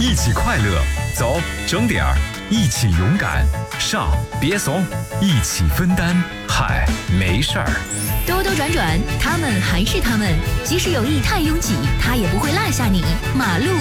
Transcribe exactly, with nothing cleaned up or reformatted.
一起快乐，走，整点儿，一起勇敢，上，别怂，一起分担，嗨，没事儿。 兜兜转转，他们还是他们，即使有意太拥挤，他也不会落下你。马路